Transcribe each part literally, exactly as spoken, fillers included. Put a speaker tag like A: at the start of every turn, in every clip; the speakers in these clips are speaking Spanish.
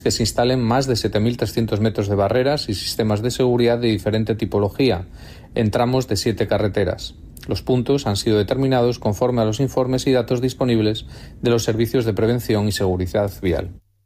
A: que se instalen más de siete mil trescientos metros de barreras y sistemas de seguridad de diferente tipología en tramos de siete carreteras. Los puntos han sido determinados conforme a los informes y datos disponibles de los servicios de prevención y seguridad vial.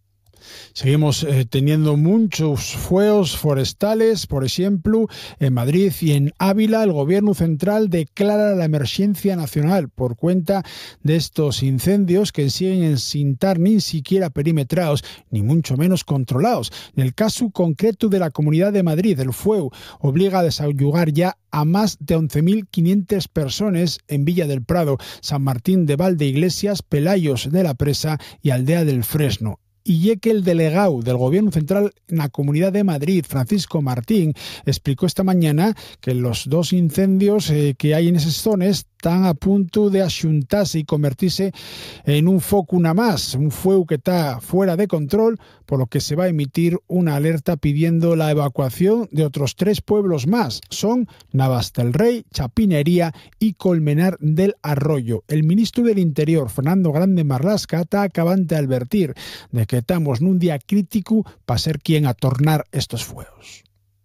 B: Seguimos eh, teniendo muchos fuegos forestales. Por ejemplo, en Madrid y en Ávila el Gobierno central declara la emergencia nacional por cuenta de estos incendios que siguen sin estar ni siquiera perimetrados, ni mucho menos controlados. En el caso concreto de la Comunidad de Madrid, el fuego obliga a desahogar ya a más de once mil quinientas personas en Villa del Prado, San Martín de Valdeiglesias, Pelayos de la Presa y Aldea del Fresno. Y ya que el delegado del Gobierno central en la Comunidad de Madrid, Francisco Martín, explicó esta mañana que los dos incendios eh, que hay en esas zonas están a punto de axuntarse y convertirse en un foco una más, un fuego que está fuera de control, por lo que se va a emitir una alerta pidiendo la evacuación de otros tres pueblos más. Son Navas del Rey, Chapinería y Colmenar del Arroyo. El ministro del Interior, Fernando Grande Marlaska, está acabante de advertir de que estamos en un día crítico para ser quien atornar estos fuegos.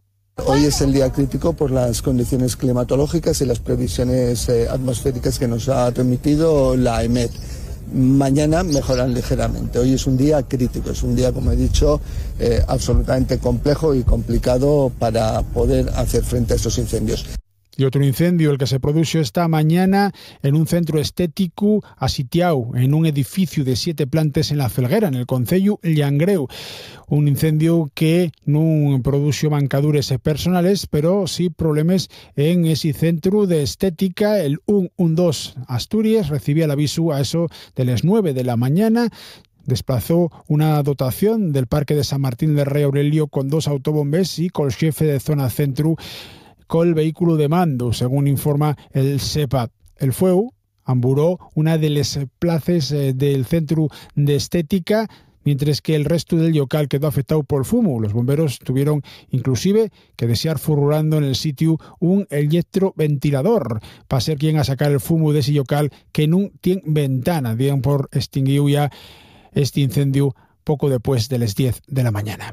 C: Hoy es el día crítico por las condiciones climatológicas y las previsiones eh, atmosféricas que nos ha remitido la E M E T. Mañana mejoran ligeramente. Hoy es un día crítico, es un día, como he dicho, eh, absolutamente complejo y complicado para poder hacer frente a estos incendios.
B: Y otro incendio, el que se produjo esta mañana en un centro estético asitiado en un edificio de siete plantas en La Felguera, en el concello Llangreu. Un incendio que no produjo mancadures personales, pero sí problemas en ese centro de estética. El ciento doce Asturias recibía el aviso a eso de las nueve de la mañana. Desplazó una dotación del Parque de San Martín del Rey Aurelio con dos autobombes y con el jefe de zona centro con el vehículo de mando, según informa el SEPAD. El fuego amburó una de las plazas eh, del centro de estética, mientras que el resto del local quedó afectado por el fumo. Los bomberos tuvieron inclusive que desear furulando en el sitio un electroventilador para ser quien a sacar el fumo de ese local que no tiene ventana. Dieron por extinguido ya este incendio poco después de las diez de la mañana.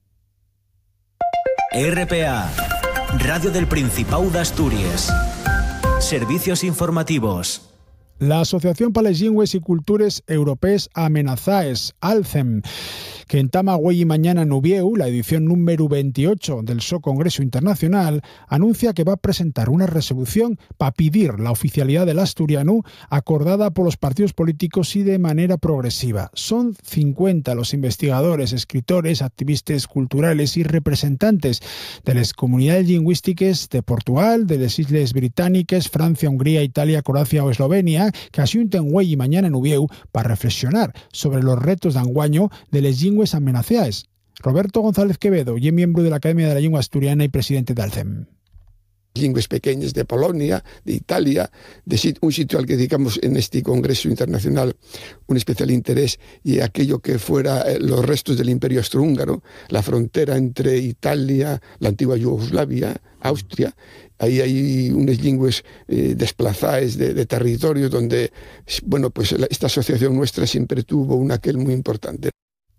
D: R P A, Radio del Principado de Asturias. Servicios informativos.
B: La Asociación para les Llengües y Cultures Europees Amenazaes, ALCEM, que entama güey y mañana en Ubieu, la edición número veintiocho del So Congreso Internacional, anuncia que va a presentar una resolución para pedir la oficialidad del asturiano acordada por los partidos políticos y de manera progresiva. Son cincuenta los investigadores, escritores, activistas culturales y representantes de las comunidades lingüísticas de Portugal, de las Islas Británicas, Francia, Hungría, Italia, Croacia o Eslovenia, que asunten güey y mañana en Ubieu para reflexionar sobre los retos de anguaño de las lingües amenazadas. Roberto González Quevedo, y es miembro de la Academia de la Lengua Asturiana y presidente de ALCEM.
E: Lingües pequeñas de Polonia, de Italia, de sit- un sitio al que dedicamos en este Congreso Internacional un especial interés, y aquello que fuera eh, los restos del Imperio Austrohúngaro, la frontera entre Italia, la antigua Yugoslavia, Austria. Ahí hay unas lingües eh, desplazadas de, de territorios donde, bueno, pues la, esta asociación nuestra siempre tuvo un aquel muy importante.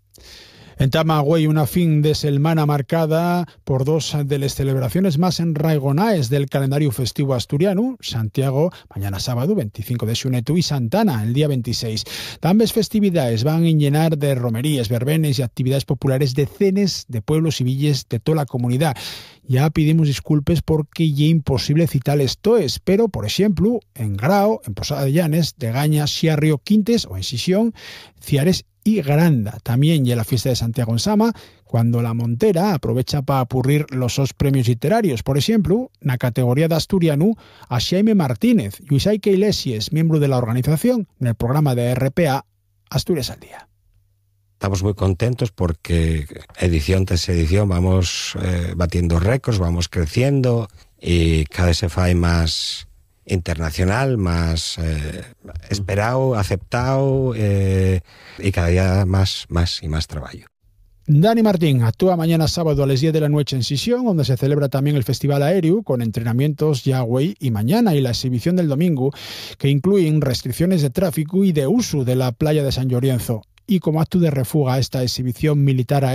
B: En Tamagüey, una fin de semana marcada por dos de las celebraciones más enraigonaes del calendario festivo asturiano: Santiago, mañana sábado veinticinco de xunetu, y Santana, el día veintiséis. Ambas festividades van a llenar de romerías, verbenes y actividades populares decenas de pueblos y villas de toda la comunidad. Ya pedimos disculpas porque ya es imposible citar esto es, pero, por ejemplo, en Grao, en Posada de Llanes, de Gaña, Xiarrio, Quintes o en Sisión, Ciares y Granda. También ya la fiesta de Santiago en Sama, cuando la Montera aprovecha para apurrir los dos premios literarios. Por ejemplo, en la categoría de asturiano, a Xaime Martínez, Luis Aike Iglesias, miembro de la organización, en el programa de R P A Asturias al Día.
F: Estamos muy contentos porque edición tras edición vamos eh, batiendo récords, vamos creciendo y cada vez se fae más internacional, más eh, esperado, aceptado eh, y cada día más, más y más trabajo.
B: Dani Martín actúa mañana sábado a las diez de la noche en Sisión, donde se celebra también el Festival Aéreo, con entrenamientos ya güey y mañana, y la exhibición del domingo, que incluyen restricciones de tráfico y de uso de la playa de San Llorenzo. Y como acto de refuga a esta exhibición militar aérea,